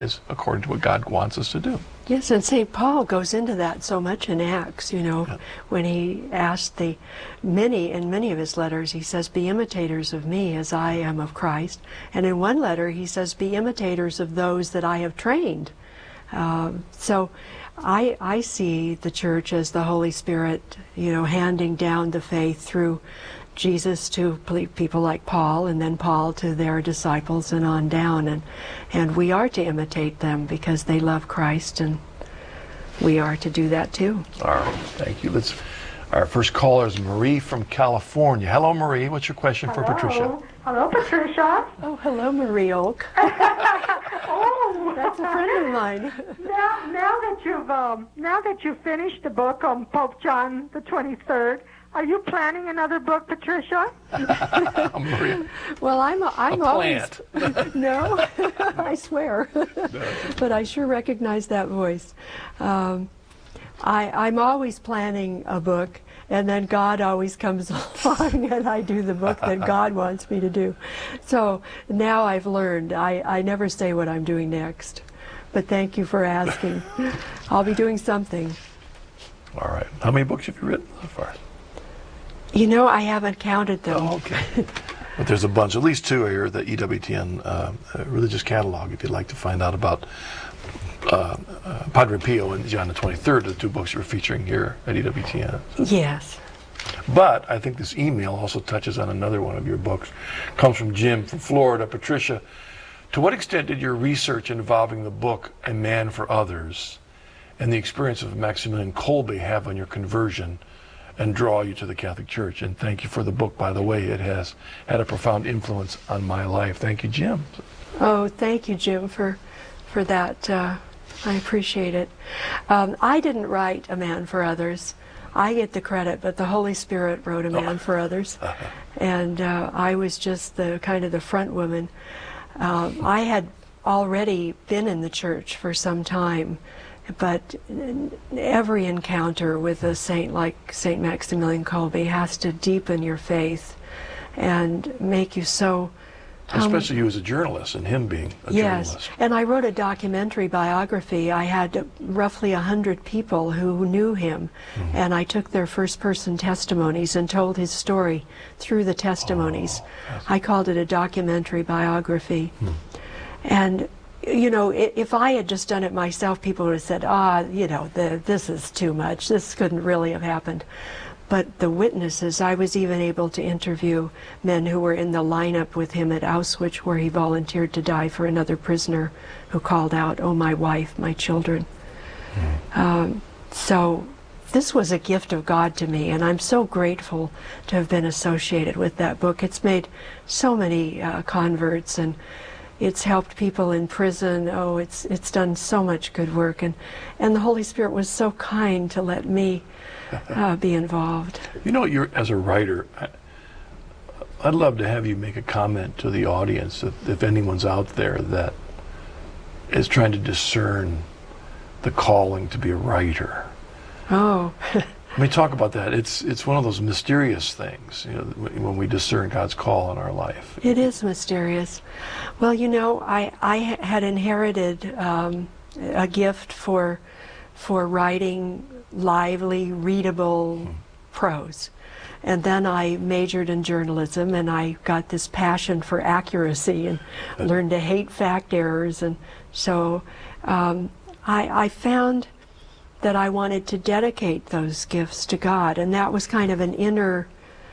is according to what God wants us to do. Yes, and St. Paul goes into that so much in Acts, when he asked in many of his letters, he says, be imitators of me as I am of Christ. And in one letter, he says, be imitators of those that I have trained. So I see the church as the Holy Spirit, handing down the faith through Jesus to people like Paul, and then Paul to their disciples and on down. And we are to imitate them because they love Christ, and we are to do that too. All right, thank you. Our first caller is Marie from California. Hello, Marie. What's your question for Patricia? Hello, Patricia. Oh, hello, Marie Oak. Oh, that's a friend of mine. Now that you've finished the book on Pope John the 23rd, are you planning another book, Patricia? Marie. Well, I'm always plant. No, I swear, but I sure recognize that voice. I'm always planning a book, and then God always comes along and I do the book that God wants me to do. So now I've learned, I never say what I'm doing next. But thank you for asking. I'll be doing something. All right. How many books have you written so far? I haven't counted them. Oh, okay. But there's a bunch, at least two here, the EWTN religious catalog, if you'd like to find out about Padre Pio and John the 23rd, the two books you're featuring here at EWTN. Yes. But I think this email also touches on another one of your books. It comes from Jim from Florida. Patricia, to what extent did your research involving the book A Man for Others and the experience of Maximilian Kolbe have on your conversion and draw you to the Catholic Church? And thank you for the book, by the way. It has had a profound influence on my life. Thank you, Jim. Oh, thank you, Jim, for that. I appreciate it. I didn't write A Man for Others. I get the credit, but the Holy Spirit wrote A Man for Others. And I was just the front woman. I had already been in the church for some time, but every encounter with a saint like St. Maximilian Kolbe has to deepen your faith and make you so... Especially you as a journalist, and him being a journalist. Yes, and I wrote a documentary biography. I had roughly 100 people who knew him, and I took their first-person testimonies and told his story through the testimonies. I called it a documentary biography. And if I had just done it myself, people would have said, this is too much. This couldn't really have happened. But the witnesses, I was even able to interview men who were in the lineup with him at Auschwitz, where he volunteered to die for another prisoner who called out, "Oh, my wife, my children." So this was a gift of God to me, and I'm so grateful to have been associated with that book. It's made so many converts, and it's helped people in prison. Oh, it's done so much good work, and the Holy Spirit was so kind to let me be involved. You're, as a writer, I'd love to have you make a comment to the audience if anyone's out there that is trying to discern the calling to be a writer. Oh. I mean, talk about that. It's one of those mysterious things, when we discern God's call in our life. It is mysterious. Well, I had inherited a gift for writing lively, readable prose. And then I majored in journalism, and I got this passion for accuracy and learned to hate fact errors. And so I found that I wanted to dedicate those gifts to God, and that was kind of an inner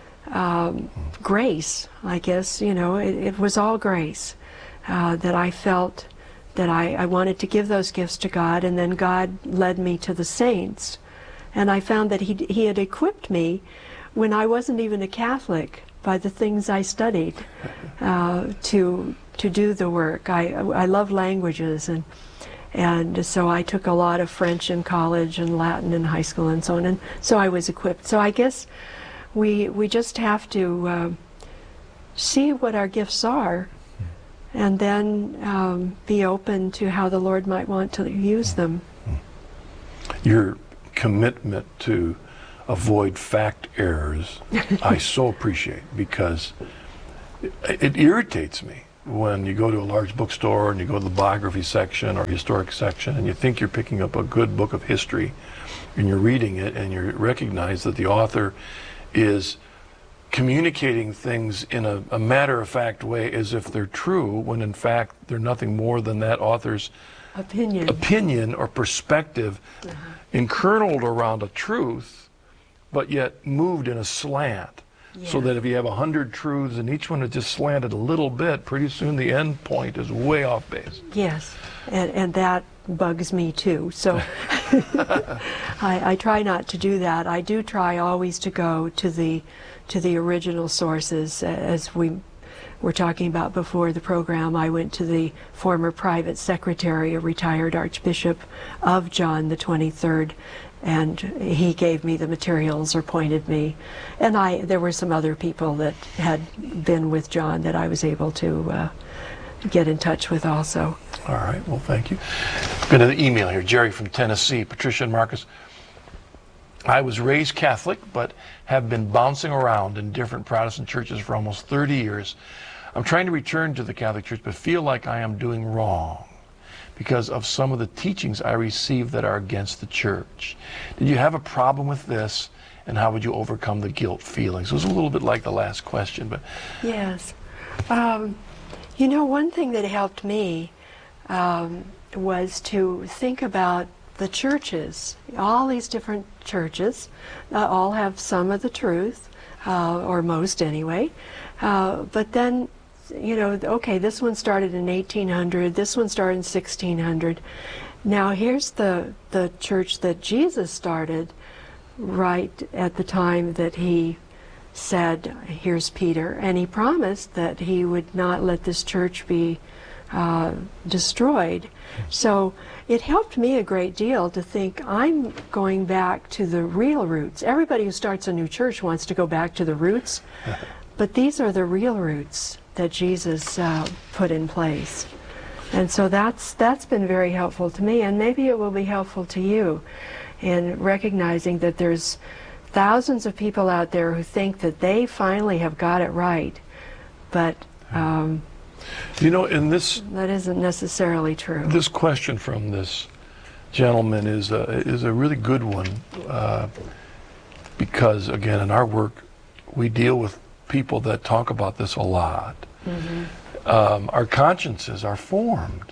grace, I guess. It was all grace that I felt that I wanted to give those gifts to God, and then God led me to the saints. And I found that he had equipped me when I wasn't even a Catholic by the things I studied to do the work. I love languages, and so I took a lot of French in college and Latin in high school and so on, and so I was equipped. So I guess we just have to see what our gifts are, and then be open to how the Lord might want to use them. Your commitment to avoid fact errors, I so appreciate, because it irritates me when you go to a large bookstore and you go to the biography section or historic section and you think you're picking up a good book of history and you're reading it and you recognize that the author is communicating things in a matter-of-fact way as if they're true, when in fact they're nothing more than that author's opinion or perspective enkerneled around a truth, but yet moved in a slant. So that if you have 100 truths and each one is just slanted a little bit, pretty soon the end point is way off base. Yes, and that bugs me too. So I try not to do that. I do try always to go to the original sources. As we were talking about before the program, I went to the former private secretary, a retired Archbishop of John the 23rd, and he gave me the materials or pointed me. And there were some other people that had been with John that I was able to get in touch with also. All right, well, thank you. Got an email here, Jerry from Tennessee. Patricia and Marcus, I was raised Catholic, but have been bouncing around in different Protestant churches for almost 30 years. I'm trying to return to the Catholic Church, but feel like I am doing wrong because of some of the teachings I received that are against the church. Did you have a problem with this, and how would you overcome the guilt feelings? It was a little bit like the last question, but... Yes. You know, one thing that helped me was to think about the churches. All these different churches all have some of the truth, or most anyway, but then, you know, okay, this one started in 1800, this one started in 1600. Now here's the church that Jesus started right at the time that he said, here's Peter, and he promised that he would not let this church be destroyed. So it helped me a great deal to think I'm going back to the real roots. Everybody who starts a new church wants to go back to the roots, but these are the real roots that Jesus put in place. And so that's been very helpful to me, and maybe it will be helpful to you in recognizing that there's thousands of people out there who think that they finally have got it right, but you know, in this, that isn't necessarily true. This question from this gentleman is a really good one, because again, in our work we deal with people that talk about this a lot. Our consciences are formed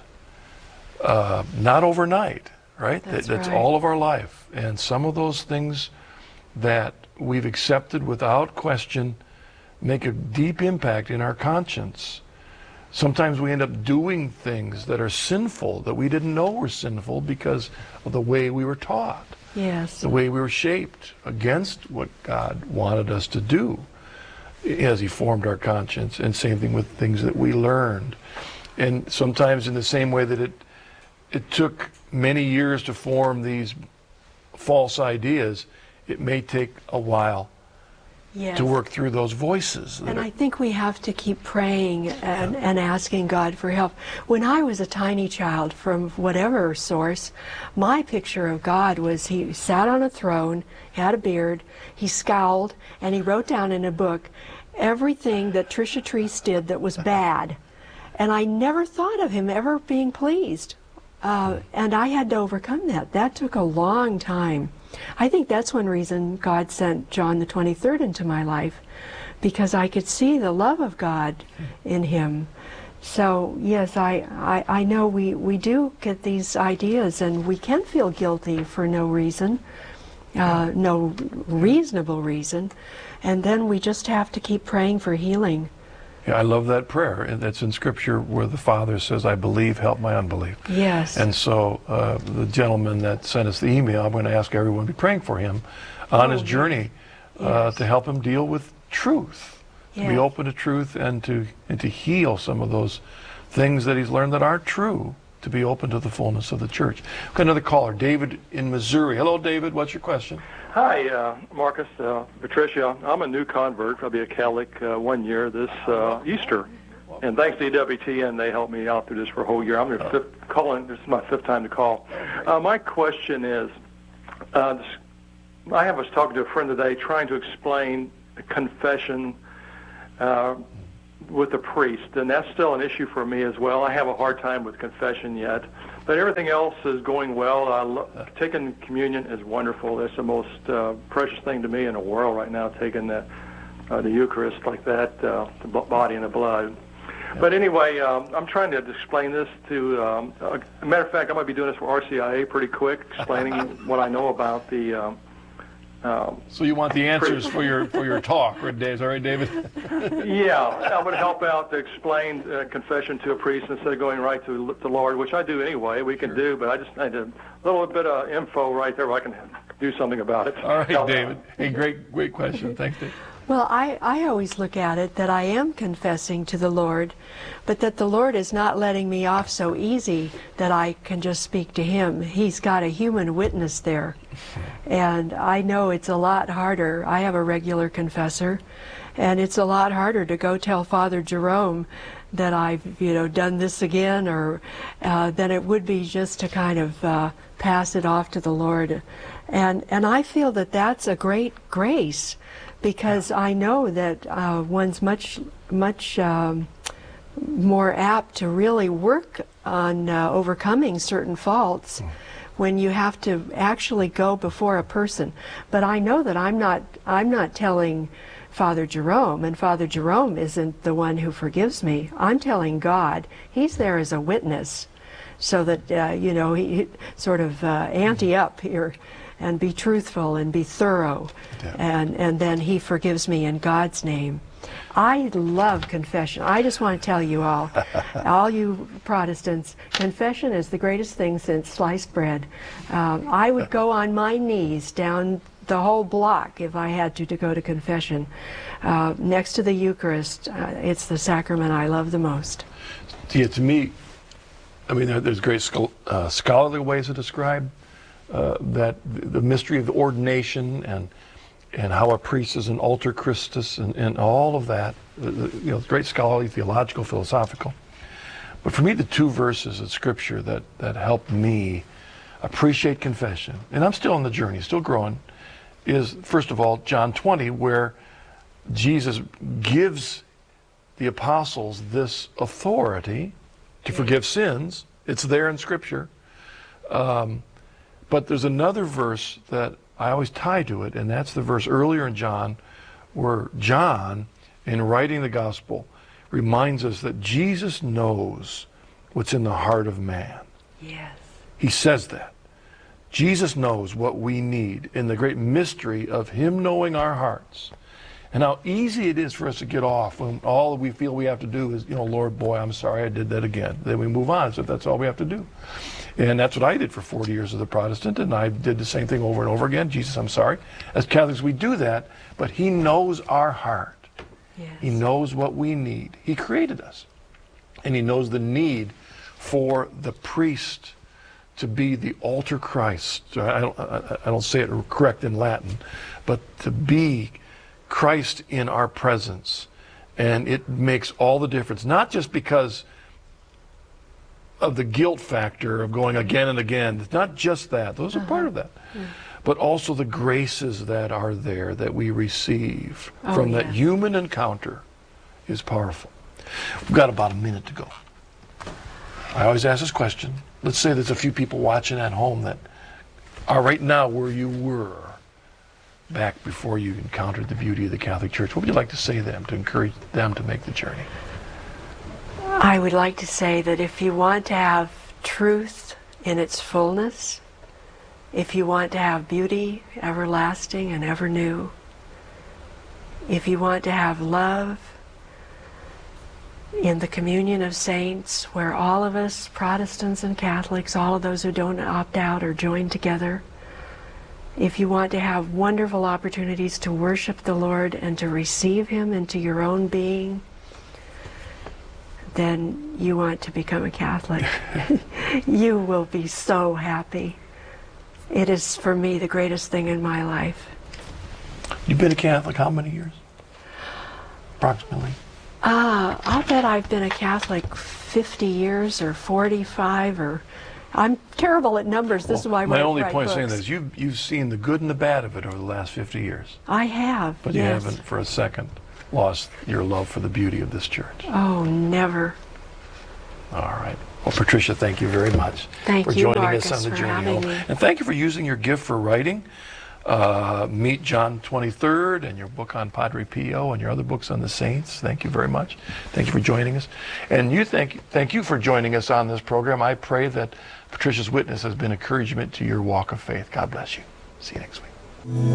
not overnight, right? That's right. All of our life, and some of those things that we've accepted without question make a deep impact in our conscience. Sometimes we end up doing things that are sinful that we didn't know were sinful because of the way we were taught. Yes. The way we were shaped against what God wanted us to do as he formed our conscience, and same thing with things that we learned. And sometimes in the same way that it took many years to form these false ideas, it may take a while to work through those voices. And I think we have to keep praying and asking God for help. When I was a tiny child, from whatever source, my picture of God was he sat on a throne, had a beard, he scowled, and he wrote down in a book everything that Tricia Treese did that was bad. And I never thought of him ever being pleased. And I had to overcome that. That took a long time. I think that's one reason God sent John the 23rd into my life, because I could see the love of God in him. So yes, I know we do get these ideas, and we can feel guilty for no reason, no reasonable reason, and then we just have to keep praying for healing. Yeah, I love that prayer, and that's in Scripture where the Father says, I believe, help my unbelief. Yes. And so the gentleman that sent us the email, I'm going to ask everyone to be praying for him on his journey to help him deal with truth, to be open to truth, and to heal some of those things that he's learned that aren't true, to be open to the fullness of the church. We've got another caller, David in Missouri. Hello, David. What's your question? Hi, Marcus, Patricia. I'm a new convert. I'll be a Catholic 1 year this Easter. And thanks to EWTN, they helped me out through this for a whole year. I'm their fifth calling. This is my fifth time to call. My question is, I was talking to a friend today trying to explain confession. with the priest, and that's still an issue for me as well. I have a hard time with confession yet, but everything else is going well. Taking communion is wonderful. It's the most precious thing to me in the world right now, taking the Eucharist like that, the body and the blood. But anyway, I'm trying to explain this to, a matter of fact, I'm going to be doing this for RCIA pretty quick, explaining what I know about the... so you want the answers for your talk, right, Dave? Is that right, David? Yeah, I would help out to explain confession to a priest instead of going right to the Lord, which I do anyway. We can do, but I just need a little bit of info right there where I can do something about it. All right, David. Hey, great question. Thanks, Dave. Well, I always look at it that I am confessing to the Lord, but that the Lord is not letting me off so easy that I can just speak to Him. He's got a human witness there. And I know it's a lot harder. I have a regular confessor, and it's a lot harder to go tell Father Jerome that I've, done this again, or than it would be just to kind of pass it off to the Lord. And I feel that that's a great grace, because I know that one's much more apt to really work on overcoming certain faults when you have to actually go before a person. But I know that I'm not telling Father Jerome, and Father Jerome isn't the one who forgives me. I'm telling God. He's there as a witness, so that he sort of ante up here and be truthful and be thorough. Yeah. And then He forgives me in God's name. I love confession. I just want to tell you all you Protestants, confession is the greatest thing since sliced bread. I would go on my knees down the whole block if I had to go to confession. Next to the Eucharist, it's the sacrament I love the most. Yeah, to me, I mean, there's great scholarly ways to describe that the mystery of the ordination and how a priest is an alter Christus and all of that, great scholarly, theological, philosophical. But for me, the two verses of Scripture that helped me appreciate confession, and I'm still on the journey, still growing, is first of all John 20, where Jesus gives the apostles this authority to forgive sins. It's there in Scripture. But there's another verse that I always tie to it, and that's the verse earlier in John, where John, in writing the gospel, reminds us that Jesus knows what's in the heart of man. Yes. He says that. Jesus knows what we need in the great mystery of Him knowing our hearts. And how easy it is for us to get off when all we feel we have to do is, Lord, boy, I'm sorry I did that again. Then we move on as if that's all we have to do. And that's what I did for 40 years as a Protestant, and I did the same thing over and over again. Jesus, I'm sorry. As Catholics, we do that, but He knows our heart. Yes. He knows what we need. He created us. And He knows the need for the priest to be the alter Christ. I don't say it correct in Latin, but to be Christ in our presence. And it makes all the difference, not just because of the guilt factor of going again and again. It's not just that. Those are part of that. Yeah. But also the graces that are there that we receive from that human encounter is powerful. We've got about a minute to go. I always ask this question. Let's say there's a few people watching at home that are right now where you were back before you encountered the beauty of the Catholic Church. What would you like to say to them to encourage them to make the journey? I would like to say that if you want to have truth in its fullness, if you want to have beauty everlasting and ever new, if you want to have love in the communion of saints, where all of us, Protestants and Catholics, all of those who don't opt out are joined together, if you want to have wonderful opportunities to worship the Lord and to receive Him into your own being, then you want to become a Catholic. You will be so happy. It is, for me, the greatest thing in my life. You've been a Catholic how many years? Approximately. I'll bet I've been a Catholic 50 years or 45 or... I'm terrible at numbers. This is why I my only write point books. saying is you've seen the good and the bad of it over the last 50 years. I have, but yes. You haven't for a second lost your love for the beauty of this church. Oh, never. All right. Well, Patricia, thank you very much Thank for you, joining Marcus, us on the for journey having home. me. And thank you for using your gift for writing. Meet John 23rd and your book on Padre Pio and your other books on the saints. Thank you very much. Thank you for joining us. And thank you for joining us on this program. I pray that Patricia's witness has been encouragement to your walk of faith. God bless you. See you next week.